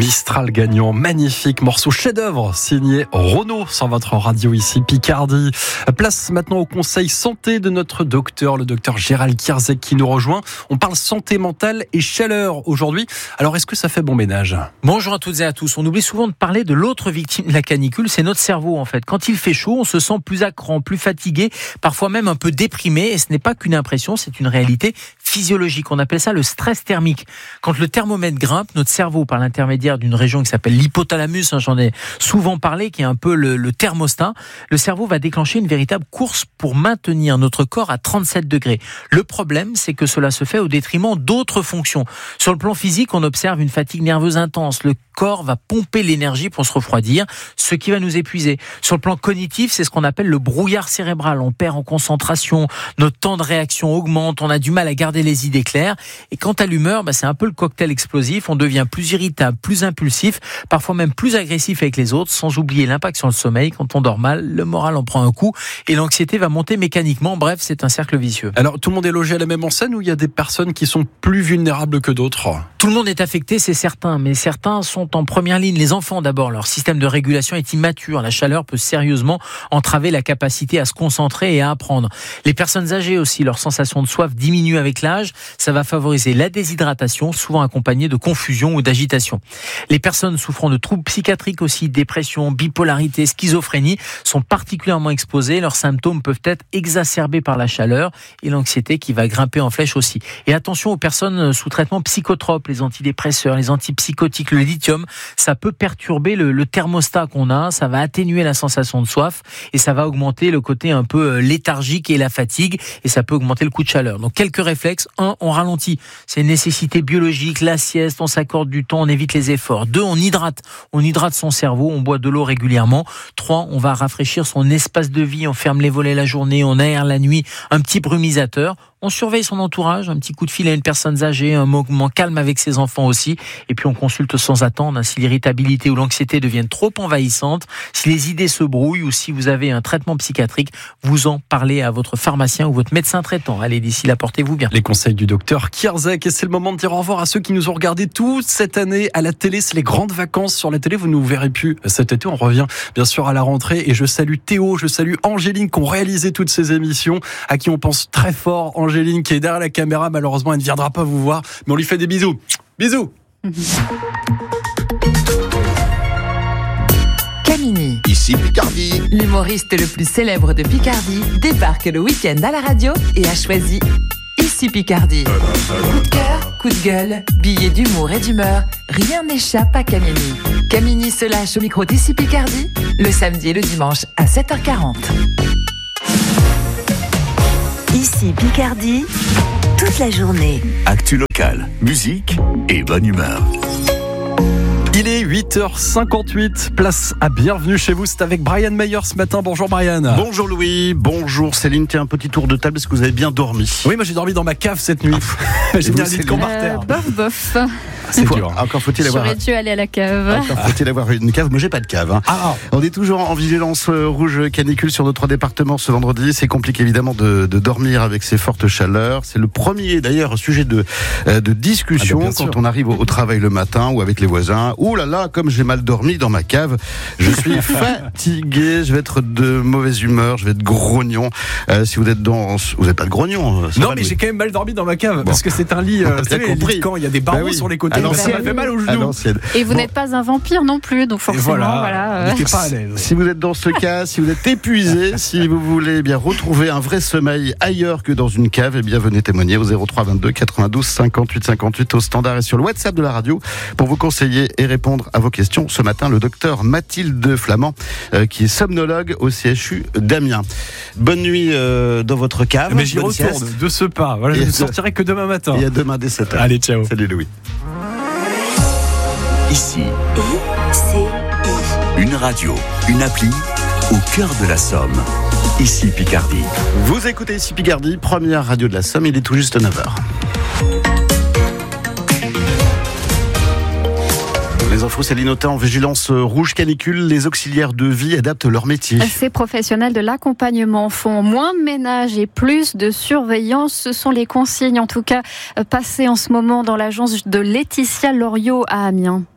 Mistral gagnant, magnifique morceau chef-d'œuvre signé Renaud sur votre radio ici Picardie. Place maintenant au conseil santé de notre docteur, le docteur Gérald Kierzek qui nous rejoint. On parle santé mentale et chaleur aujourd'hui. Alors est-ce que ça fait bon ménage ? Bonjour à toutes et à tous. On oublie souvent de parler de l'autre victime de la canicule, c'est notre cerveau en fait. Quand il fait chaud, on se sent plus à cran, plus fatigué, parfois même un peu déprimé et ce n'est pas qu'une impression, c'est une réalité physiologique. On appelle ça le stress thermique. Quand le thermomètre grimpe, notre cerveau, par l'intermédiaire d'une région qui s'appelle l'hypothalamus, j'en ai souvent parlé, qui est un peu le thermostat, le cerveau va déclencher une véritable course pour maintenir notre corps à 37 degrés. Le problème, c'est que cela se fait au détriment d'autres fonctions. Sur le plan physique, on observe une fatigue nerveuse intense. Le corps va pomper l'énergie pour se refroidir, ce qui va nous épuiser. Sur le plan cognitif, c'est ce qu'on appelle le brouillard cérébral. On perd en concentration, notre temps de réaction augmente, on a du mal à garder les idées claires. Et quant à l'humeur, c'est un peu le cocktail explosif. On devient plus irritable, plus impulsif, parfois même plus agressif avec les autres, sans oublier l'impact sur le sommeil. Quand on dort mal, le moral en prend un coup et l'anxiété va monter mécaniquement. Bref, c'est un cercle vicieux. Alors, tout le monde est logé à la même enseigne ou il y a des personnes qui sont plus vulnérables que d'autres ? Tout le monde est affecté, c'est certain, mais certains sont en première ligne. Les enfants d'abord, leur système de régulation est immature. La chaleur peut sérieusement entraver la capacité à se concentrer et à apprendre. Les personnes âgées aussi, leur sensation de soif diminue avec l'âge. Ça va favoriser la déshydratation, souvent accompagnée de confusion ou d'agitation. Les personnes souffrant de troubles psychiatriques aussi, dépression, bipolarité, schizophrénie, sont particulièrement exposées. Leurs symptômes peuvent être exacerbés par la chaleur et l'anxiété qui va grimper en flèche aussi. Et attention aux personnes sous traitement psychotrope, les antidépresseurs, les antipsychotiques, le lithium, ça peut perturber le thermostat qu'on a, ça va atténuer la sensation de soif et ça va augmenter le côté un peu léthargique et la fatigue et ça peut augmenter le coup de chaleur. Donc quelques réflexes. 1, on ralentit. C'est une nécessité biologique, la sieste, on s'accorde du temps, on évite les efforts. 2, on hydrate son cerveau, on boit de l'eau régulièrement. 3, on va rafraîchir son espace de vie, on ferme les volets la journée, on aère la nuit, un petit brumisateur. On surveille son entourage, un petit coup de fil à une personne âgée, un moment calme avec ses enfants aussi. Et puis on consulte sans attendre si l'irritabilité ou l'anxiété deviennent trop envahissantes, si les idées se brouillent ou si vous avez un traitement psychiatrique, vous en parlez à votre pharmacien ou votre médecin traitant. Allez, d'ici là, portez-vous bien. Les conseils du docteur Kierzek. Et c'est le moment de dire au revoir à ceux qui nous ont regardés toute cette année à la télé. C'est les grandes vacances sur la télé. Vous ne nous verrez plus cet été. On revient bien sûr à la rentrée. Et je salue Théo, je salue Angéline qui ont réalisé toutes ces émissions, à qui on pense très fort. Angéline qui est derrière la caméra, malheureusement elle ne viendra pas vous voir, mais on lui fait des bisous. Bisous. Camini, ici Picardie. L'humoriste le plus célèbre de Picardie débarque le week-end à la radio et a choisi Ici Picardie. Coup de cœur, coup de gueule, billets d'humour et d'humeur, rien n'échappe à Camini. Camini se lâche au micro d'Ici Picardie le samedi et le dimanche à 7h40. Ici Picardie, toute la journée. Actu locale, musique et bonne humeur. Il est 8h58, place à Bienvenue chez vous. C'est avec Brian Mayer ce matin. Bonjour Brian. Bonjour Louis, bonjour Céline. Tiens, un petit tour de table, est-ce que vous avez bien dormi ? Oui, moi j'ai dormi dans ma cave cette nuit. J'ai bien dit de camp par terre. Bof. C'est dur. Encore faut-il avoir... J'aurais dû aller à la cave. Encore faut-il avoir une cave. Moi, j'ai pas de cave. On est toujours en vigilance rouge canicule sur nos 3 départements ce vendredi. C'est compliqué évidemment de dormir avec ces fortes chaleurs. C'est le premier d'ailleurs sujet de discussion quand on arrive au travail le matin ou avec les voisins. Ouh là là, comme j'ai mal dormi dans ma cave. Je suis fatigué. Je vais être de mauvaise humeur. Je vais être grognon. Si vous êtes vous n'êtes pas de grognon. Non, mais j'ai quand même mal dormi dans ma cave parce que c'est un lit. Vous savez, les lits de camp, il y a des barreaux sur les côtés. Ça m'a fait mal aux genoux. Et vous n'êtes pas un vampire non plus, donc forcément, voilà. Pas à l'aise. Si vous êtes dans ce cas, si vous êtes épuisé, si vous voulez bien retrouver un vrai sommeil ailleurs que dans une cave, eh bien venez témoigner au 03 22 92 58 58 au standard et sur le WhatsApp de la radio pour vous conseiller et répondre à vos questions. Ce matin, le docteur Mathilde Flamand, qui est somnologue au CHU d'Amiens. Bonne nuit dans votre cave. Mais j'y retourne de ce pas. Voilà, je ne sortirai que demain matin. Et à demain dès 7h. Allez, ciao. Salut Louis. Ici, une radio, une appli au cœur de la Somme. Ici Picardie. Vous écoutez Ici Picardie, première radio de la Somme, il est tout juste 9h. Les infos, Céline Autain, en vigilance rouge canicule, les auxiliaires de vie adaptent leur métier. Ces professionnels de l'accompagnement font moins de ménage et plus de surveillance. Ce sont les consignes, en tout cas, passées en ce moment dans l'agence de Laetitia Loriot à Amiens.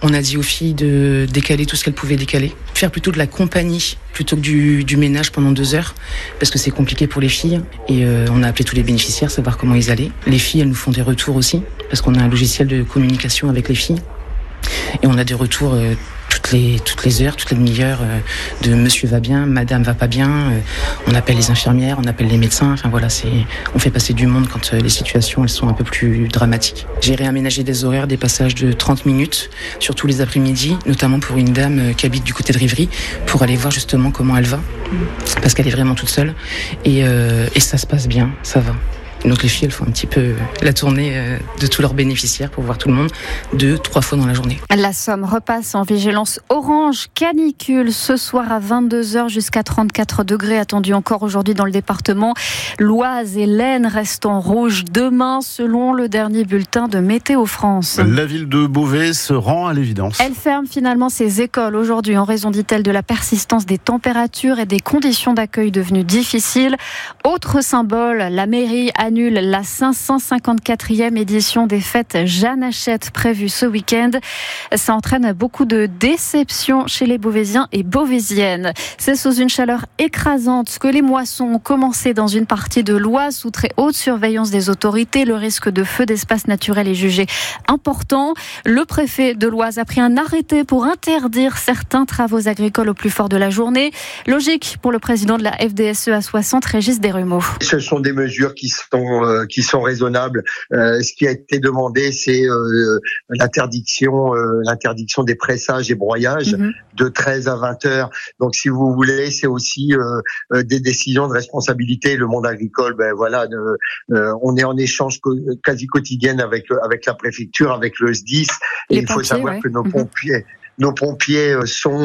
On a dit aux filles de décaler tout ce qu'elles pouvaient décaler. Faire plutôt de la compagnie plutôt que du ménage pendant 2 heures, parce que c'est compliqué pour les filles. Et on a appelé tous les bénéficiaires, savoir comment ils allaient. Les filles, elles nous font des retours aussi, parce qu'on a un logiciel de communication avec les filles. Et on a des retours toutes les heures, toutes les demi-heures de monsieur va bien, madame va pas bien. On appelle les infirmières, on appelle les médecins. Enfin voilà, on fait passer du monde quand les situations elles sont un peu plus dramatiques. J'ai réaménagé des horaires, des passages de 30 minutes, surtout les après-midi, notamment pour une dame qui habite du côté de Rivry, pour aller voir justement comment elle va, parce qu'elle est vraiment toute seule. Et ça se passe bien, ça va. Donc les filles, elles font un petit peu la tournée de tous leurs bénéficiaires pour voir tout le monde 2-3 fois dans la journée. La Somme repasse en vigilance orange canicule ce soir à 22h jusqu'à 34 degrés attendu encore aujourd'hui dans le département. L'Oise et l'Aisne restent en rouge demain selon le dernier bulletin de Météo France. La ville de Beauvais se rend à l'évidence. Elle ferme finalement ses écoles aujourd'hui en raison, dit-elle, de la persistance des températures et des conditions d'accueil devenues difficiles. Autre symbole, la mairie annule la 554e édition des fêtes Jeanne Hachette prévue ce week-end. Ça entraîne beaucoup de déception chez les Beauvaisiens et Beauvaisiennes. C'est sous une chaleur écrasante que les moissons ont commencé dans une partie de l'Oise sous très haute surveillance des autorités. Le risque de feu d'espace naturel est jugé important. Le préfet de l'Oise a pris un arrêté pour interdire certains travaux agricoles au plus fort de la journée. Logique pour le président de la FDSE à 60, Régis Desrumeaux. Ce sont des mesures qui sont raisonnables. Ce qui a été demandé, c'est l'interdiction des pressages et broyages de 13 à 20 heures. Donc, si vous voulez, c'est aussi des décisions de responsabilité. Le monde agricole, on est en échange quasi quotidienne avec la préfecture, avec le SDIS. Et il faut savoir que nos pompiers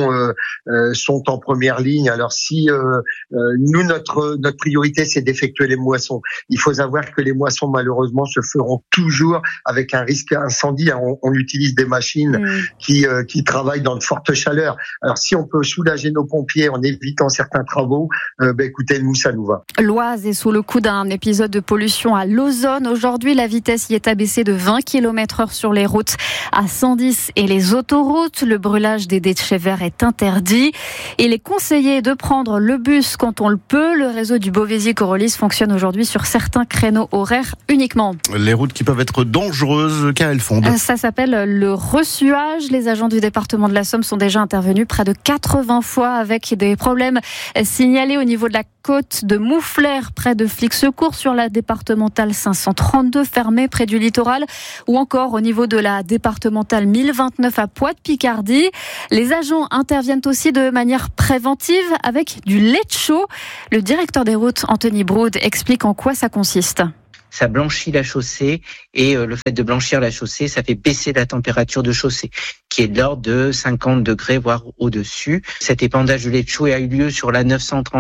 sont en première ligne. Alors si nous notre priorité c'est d'effectuer les moissons. Il faut savoir que les moissons malheureusement se feront toujours avec un risque incendie. On utilise des machines qui travaillent dans de fortes chaleurs. Alors si on peut soulager nos pompiers en évitant certains travaux, écoutez, nous ça nous va. L'Oise est sous le coup d'un épisode de pollution à l'ozone. Aujourd'hui, la vitesse y est abaissée de 20 km/h sur les routes à 110 et les autoroutes. Le brûlage des déchets verts est interdit. Il est conseillé de prendre le bus quand on le peut. Le réseau du Beauvaisis-Corolis fonctionne aujourd'hui sur certains créneaux horaires uniquement. Les routes qui peuvent être dangereuses car elles fondent. Ça s'appelle le ressuage. Les agents du département de la Somme sont déjà intervenus près de 80 fois avec des problèmes signalés au niveau de la côte de Mouflers, près de Flix-Secours, sur la départementale 532, fermée près du littoral, ou encore au niveau de la départementale 1029 à Poix-de-Picardie. Les agents interviennent aussi de manière préventive avec du lait chaud. Le directeur des routes, Anthony Broud, explique en quoi ça consiste. Ça blanchit la chaussée et le fait de blanchir la chaussée, ça fait baisser la température de chaussée qui est de l'ordre de 50 degrés voire au-dessus. Cet épandage de lait chaud a eu lieu sur la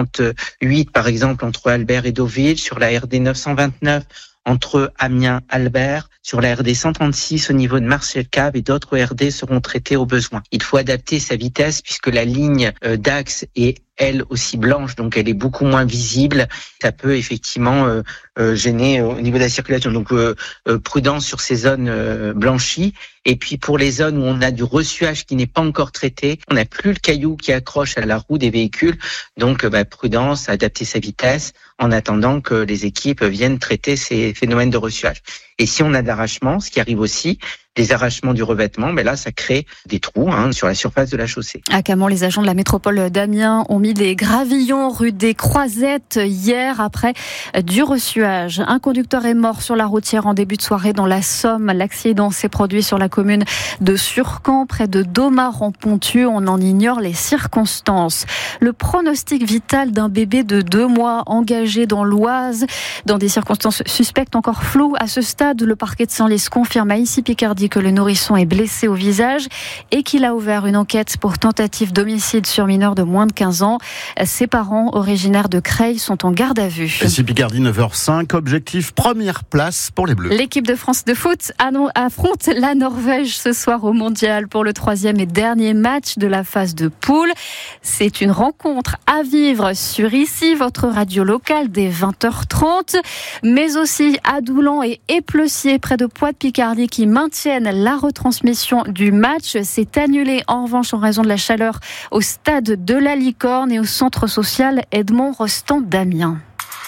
938 par exemple entre Albert et Deauville, sur la RD 929 entre Amiens et Albert, sur la RD 136 au niveau de Marseille-Cave et d'autres RD seront traités au besoin. Il faut adapter sa vitesse puisque la ligne d'axe est elle aussi blanche, donc elle est beaucoup moins visible. Ça peut effectivement gêner au niveau de la circulation. Donc prudence sur ces zones blanchies. Et puis pour les zones où on a du ressuage qui n'est pas encore traité, on n'a plus le caillou qui accroche à la roue des véhicules. Donc prudence, adapter sa vitesse en attendant que les équipes viennent traiter ces phénomènes de ressuage. Et si on a de l'arrachement, ce qui arrive aussi, des arrachements du revêtement, là, ça crée des trous sur la surface de la chaussée. À Camon, les agents de la métropole d'Amiens ont mis des gravillons rue des Croisettes hier après du ressuage. Un conducteur est mort sur la routière en début de soirée dans la Somme. L'accident s'est produit sur la commune de Surcamp, près de Domar-en-Ponthieu. On en ignore les circonstances. Le pronostic vital d'un bébé de 2 mois engagé dans l'Oise, dans des circonstances suspectes encore floues à ce stade, le parquet de Senlis confirme à Ici Picardie que le nourrisson est blessé au visage et qu'il a ouvert une enquête pour tentative d'homicide sur mineur de moins de 15 ans. Ses parents, originaires de Creil, sont en garde à vue. Ici Picardie, 9h05, objectif première place pour les Bleus. L'équipe de France de foot affronte la Norvège ce soir au Mondial pour le 3e et dernier match de la phase de poule. C'est une rencontre à vivre sur Ici, votre radio locale, dès 20h30, mais aussi à Doulan et Éplessier, près de Poix-de-Picardie, qui maintient Valenciennes, la retransmission du match s'est annulée en revanche en raison de la chaleur au stade de la Licorne et au centre social Edmond Rostand d'Amiens.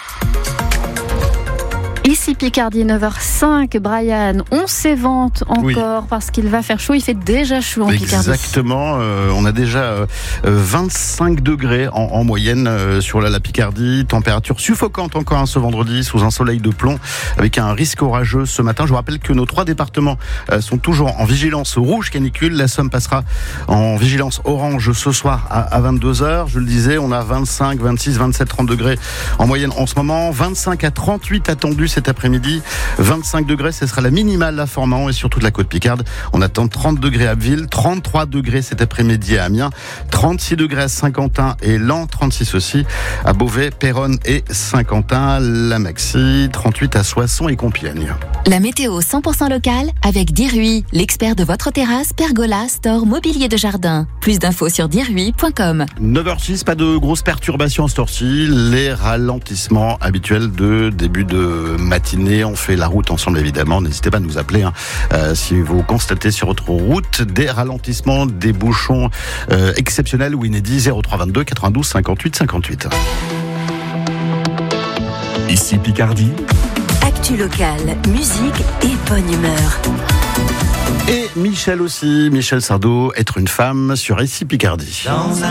Ici Picardie, 9h05, Brian, on s'évente encore parce qu'il va faire chaud, il fait déjà chaud en Picardie. Exactement, on a déjà 25 degrés en moyenne sur la Picardie, température suffocante encore ce vendredi sous un soleil de plomb avec un risque orageux ce matin. Je vous rappelle que nos 3 départements sont toujours en vigilance rouge canicule, la Somme passera en vigilance orange ce soir à 22h. Je le disais, on a 25, 26, 27, 30 degrés en moyenne en ce moment, 25 à 38 attendus cet après-midi, 25 degrés, ce sera la minimale à Formant et sur toute la côte Picarde. On attend 30 degrés à Abbeville, 33 degrés cet après-midi à Amiens, 36 degrés à Saint-Quentin et Laon, 36 aussi à Beauvais, Péronne et Saint-Quentin, la maxi, 38 à Soissons et Compiègne. La météo 100% locale avec Dirui, l'expert de votre terrasse, pergola, store, mobilier de jardin. Plus d'infos sur dirui.com. 9h06, pas de grosses perturbations en ce temps-ci, les ralentissements habituels de début de matinée. On fait la route ensemble évidemment. N'hésitez pas à nous appeler si vous constatez sur votre route des ralentissements, des bouchons exceptionnels ou inédits. 0322 92 58 58. Ici Picardie. Actu locale, musique et bonne humeur. Et Michel aussi, Michel Sardou, Être une femme sur Ici Picardie.